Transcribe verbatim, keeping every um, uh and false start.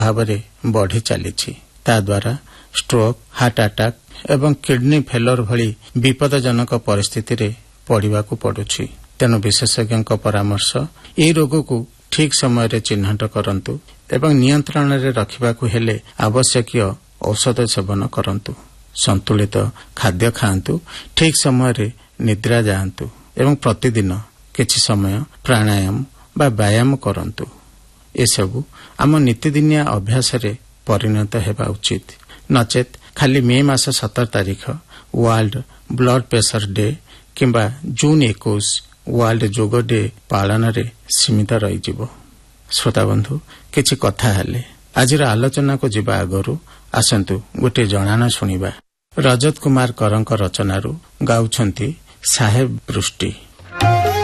ଭାବରେ ବଢ଼ି ଚାଲିଛି। ତାଦ୍ୱାରା ଷ୍ଟ୍ରୋକ୍, ହାର୍ଟ ଆଟାକ୍ ଏବଂ କିଡ୍ନି ଫେଲର ଭଳି ବିପଦଜନକ ପରିସ୍ଥିତିରେ ପଡ଼ିବାକୁ ପଡୁଛି। ତେଣୁ ବିଶେଷଜ୍ଞଙ୍କ ପରାମର୍ଶ, ଏହି ରୋଗକୁ ଠିକ୍ ସମୟରେ ଚିହ୍ନଟ କରନ୍ତୁ ଏବଂ ନିୟନ୍ତ୍ରଣରେ ରଖିବାକୁ ହେଲେ ଆବଶ୍ୟକୀୟ ଔଷଧ ସେବନ କରନ୍ତୁ। ସନ୍ତୁଳିତ ଖାଦ୍ୟ ଖାଆନ୍ତୁ, ଠିକ୍ ସମୟରେ ନିଦ୍ରା ଯାଆନ୍ତୁ ଏବଂ ପ୍ରତିଦିନ କିଛି ସମୟ ପ୍ରାଣାୟାମ ବା ବ୍ୟାୟାମ କରନ୍ତୁ। ଏସବୁ ଆମ ନୀତିଦିନିଆ ଅଭ୍ୟାସରେ ପରିଣତ ହେବା ଉଚିତ। ନଚେତ୍ ଖାଲି ମେ ମାସ ସତର ତାରିଖ ୱାର୍ଲଡ ବ୍ଲଡ ପ୍ରେସର ଡେ କିମ୍ବା ଜୁନ ଏକୋଇଶ ୱାର୍ଲଡ ଯୋଗ ଡେ ପାଳନରେ ସୀମିତ ରହିଯିବ। ଶ୍ରୋତାବନ୍ଧୁ, କିଛି କଥା ହେଲେ ଆଜିର ଆଲୋଚନାକୁ ଯିବା ଆଗରୁ ଆସନ୍ତୁ ଗୋଟିଏ ଜଣାଣ ଶୁଣିବା। ରଜତ କୁମାର କରଙ୍କ ରଚନାରୁ ଗାଉଛନ୍ତି ସାହେବ ବୃଷ୍ଟି।